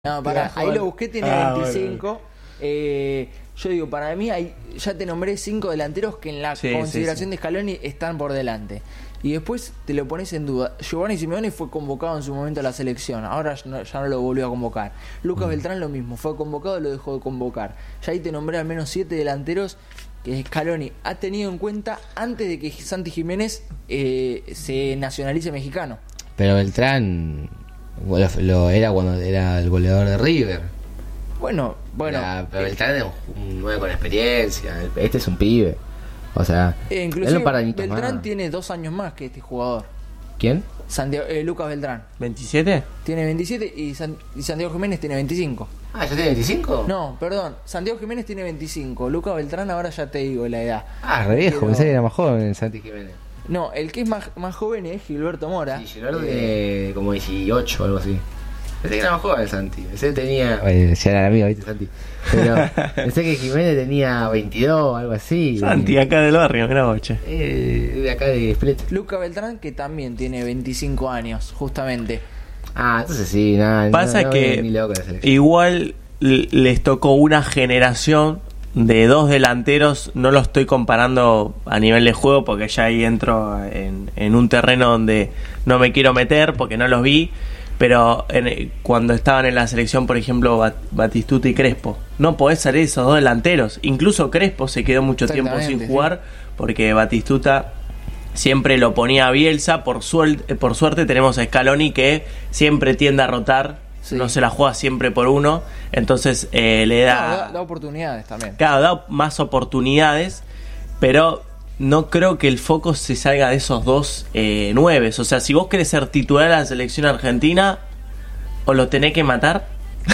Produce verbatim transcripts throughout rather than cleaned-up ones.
No, para, ahí lo busqué, tiene ah, veinticinco. Bueno. Eh, yo digo, para mí hay, ya te nombré cinco delanteros que en la sí, consideración sí, sí. de Scaloni están por delante. Y después te lo pones en duda. Giovanni Simeone fue convocado en su momento a la selección, ahora ya no, ya no lo volvió a convocar. Lucas mm. Beltrán lo mismo, fue convocado y lo dejó de convocar. Ya ahí te nombré al menos siete delanteros que Scaloni ha tenido en cuenta antes de que Santi Jiménez eh, se nacionalice mexicano. Pero Beltrán lo, lo era cuando era el goleador de River. Bueno, bueno. La, pero Beltrán es un nueve con experiencia. Este es un pibe. O sea, eh, inclusive Beltrán más. Tiene dos años más que este jugador. ¿Quién? Santiago, eh, Lucas Beltrán. ¿veintisiete? Tiene veintisiete y, San, y Santiago Jiménez tiene veinticinco. Ah, ¿ya tiene veinticinco? No, perdón. Santiago Jiménez tiene veinticinco. Lucas Beltrán ahora ya te digo la edad. Ah, re viejo. Pero... pensé que era más joven Santi Jiménez. No, el que es más, más joven es Gilberto Mora. Sí, Gilberto tiene eh, como dieciocho o algo así. Pensé que era más joven Santi. Pensé que tenía... Oye, ya era amigo, ¿viste, Santi? Pero pensé que Jiménez tenía veintidós, algo así. Santi, acá del barrio, mirá boche. Eh, de acá de Split. Lucas Beltrán, que también tiene veinticinco años, justamente. Ah, entonces sí, nada. Pasa no, no, que ni loco la selección. Igual les tocó una generación de dos delanteros. No lo estoy comparando a nivel de juego porque ya ahí entro en, en un terreno donde no me quiero meter porque no los vi. Pero en, cuando estaban en la selección, por ejemplo, Bat, Batistuta y Crespo, no podés salir esos dos delanteros. Incluso Crespo se quedó mucho tiempo sin jugar, sí. Porque Batistuta siempre lo ponía a Bielsa. Por suerte, por suerte tenemos a Scaloni que siempre tiende a rotar, sí. No se la juega siempre por uno. Entonces eh, le da, no, da... da oportunidades también. Claro, da más oportunidades, pero... no creo que el foco se salga de esos dos eh, nueves. O sea, si vos querés ser titular de la selección argentina, o lo tenés que matar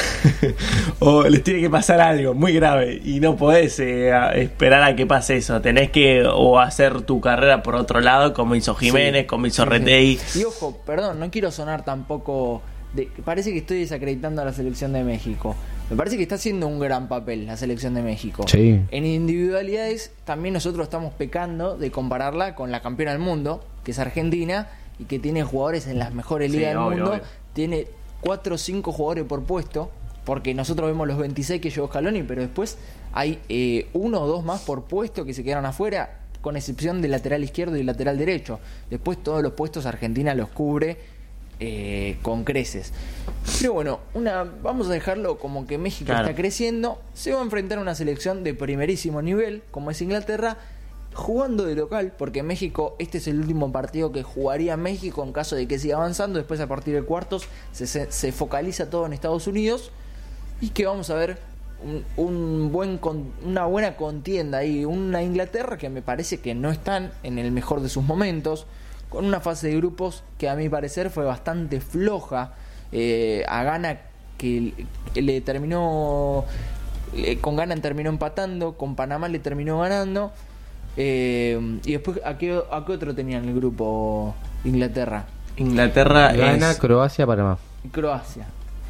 o les tiene que pasar algo muy grave y no podés eh, a esperar a que pase eso. Tenés que o hacer tu carrera por otro lado, como hizo Jiménez, sí, como hizo sí, Retegui. Sí. Y ojo, perdón, no quiero sonar tampoco de, parece que estoy desacreditando a la selección de México. Me parece que está haciendo un gran papel la selección de México. Sí. En individualidades también nosotros estamos pecando de compararla con la campeona del mundo, que es Argentina, y que tiene jugadores en las mejores ligas sí, del obvio, mundo. Obvio. Tiene cuatro o cinco jugadores por puesto, porque nosotros vemos los veintiséis que llevó Scaloni, pero después hay eh, uno o dos más por puesto que se quedaron afuera, con excepción del lateral izquierdo y lateral derecho. Después todos los puestos Argentina los cubre Eh, con creces. Pero bueno, una vamos a dejarlo como que México claro. está creciendo. Se va a enfrentar a una selección de primerísimo nivel, como es Inglaterra, jugando de local, porque México, este es el último partido que jugaría México en caso de que siga avanzando. Después, a partir de cuartos, se, se, se focaliza todo en Estados Unidos. Y que vamos a ver un, un buen con, una buena contienda ahí. Una Inglaterra que me parece que no están en el mejor de sus momentos, con una fase de grupos que a mi parecer fue bastante floja. Eh, a Ghana que le terminó eh, con Ghana terminó empatando, con Panamá le terminó ganando, eh, y después ¿a qué, a qué otro tenían el grupo Inglaterra? Inglaterra Ghana, es... Croacia, Panamá. Croacia.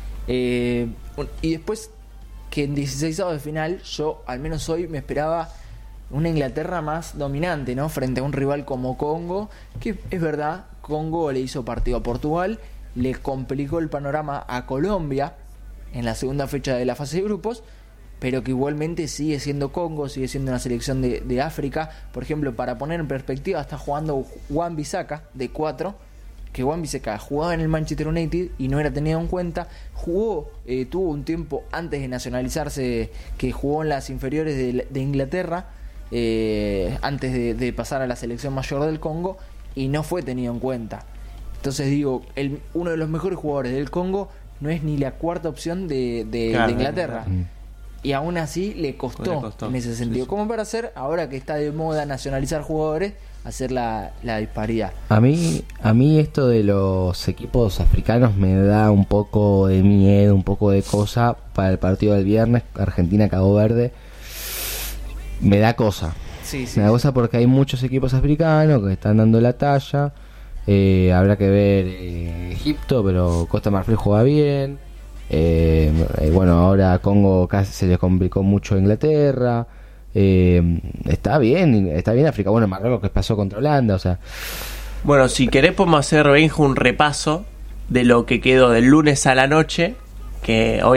Eh, y después que en dieciseisavos de final yo al menos hoy me esperaba una Inglaterra más dominante, ¿no? Frente a un rival como Congo, que es verdad, Congo le hizo partido a Portugal, le complicó el panorama a Colombia en la segunda fecha de la fase de grupos, pero que igualmente sigue siendo Congo, sigue siendo una selección de, de África. Por ejemplo, para poner en perspectiva, está jugando Wan-Bissaka de cuatro, que Wan-Bissaka jugaba en el Manchester United y no era tenido en cuenta. Jugó, eh, tuvo un tiempo antes de nacionalizarse que jugó en las inferiores de, de Inglaterra, Eh, antes de, de pasar a la selección mayor del Congo, y no fue tenido en cuenta. Entonces digo, el, uno de los mejores jugadores del Congo no es ni la cuarta opción de, de, claro, de Inglaterra, claro. Y aún así le costó, le costó en ese sentido, sí, sí. Como para hacer, ahora que está de moda nacionalizar jugadores, hacer la, la disparidad. A mí, a mí esto de los equipos africanos me da un poco de miedo, un poco de cosa para el partido del viernes, Argentina-Cabo Verde. Me da cosa. Sí, sí, me da sí. cosa porque hay muchos equipos africanos que están dando la talla. Eh, habrá que ver eh, Egipto, pero Costa Marfil juega bien. Eh, eh, bueno, ahora Congo casi se le complicó mucho a Inglaterra. Eh, está bien, está bien África. Bueno, Marruecos que pasó contra Holanda, o sea. Bueno, si querés podemos hacer, Benjo, un repaso de lo que quedó del lunes a la noche que